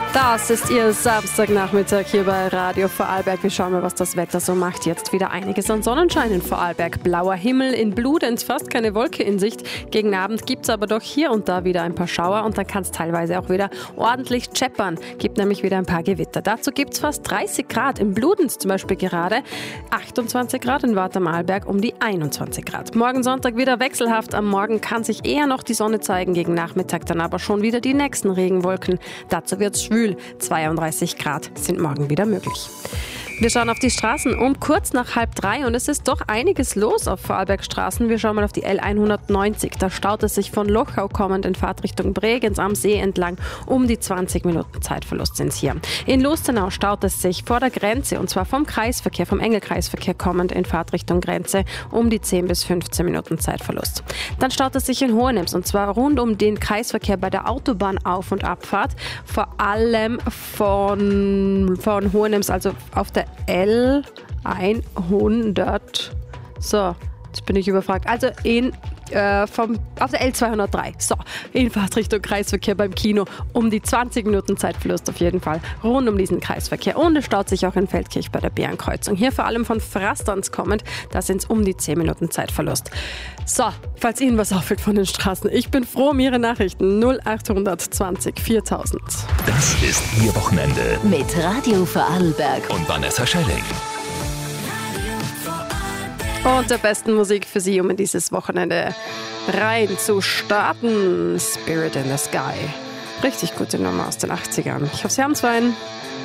Das ist Ihr Samstagnachmittag hier bei Radio Vorarlberg. Wir schauen mal, was das Wetter so macht. Jetzt wieder einiges an Sonnenschein in Vorarlberg. Blauer Himmel in Bludenz, fast keine Wolke in Sicht. Gegen Abend gibt es aber doch hier und da wieder ein paar Schauer und dann kann es teilweise auch wieder ordentlich scheppern. Gibt nämlich wieder ein paar Gewitter. Dazu gibt es fast 30 Grad. In Bludenz zum Beispiel gerade 28 Grad, in Wart am Arlberg um die 21 Grad. Morgen Sonntag wieder wechselhaft. Am Morgen kann sich eher noch die Sonne zeigen, gegen Nachmittag dann aber schon wieder die nächsten Regenwolken. Dazu wird es schwül. 32 Grad sind morgen wieder möglich. Wir schauen auf die Straßen um kurz nach 2:30 und es ist doch einiges los auf Vorarlbergstraßen. Wir schauen mal auf die L190. Da staut es sich von Lochau kommend in Fahrtrichtung Bregenz am See entlang. Um die 20 Minuten Zeitverlust sind es hier. In Lustenau staut es sich vor der Grenze und zwar vom Kreisverkehr, vom Engelkreisverkehr kommend in Fahrtrichtung Grenze um die 10 bis 15 Minuten Zeitverlust. Dann staut es sich in Hohenems und zwar rund um den Kreisverkehr bei der Autobahnauf- und Abfahrt. Vor allem von Hohenems, also auf der L100. So, jetzt bin ich überfragt. Also auf der L203. So, in Fahrtrichtung Kreisverkehr beim Kino. Um die 20 Minuten Zeitverlust auf jeden Fall. Rund um diesen Kreisverkehr. Und es staut sich auch in Feldkirch bei der Bärenkreuzung. Hier vor allem von Frastanz kommend. Da sind es um die 10 Minuten Zeitverlust. So, falls Ihnen was auffällt von den Straßen. Ich bin froh um Ihre Nachrichten. 0800 20 4000. Das ist Ihr Wochenende. Mit Radio Vorarlberg. Und Vanessa Schelling. Und der besten Musik für Sie, um in dieses Wochenende rein zu starten. Spirit in the Sky. Richtig gute Nummer aus den 80ern. Ich hoffe, Sie haben es fein.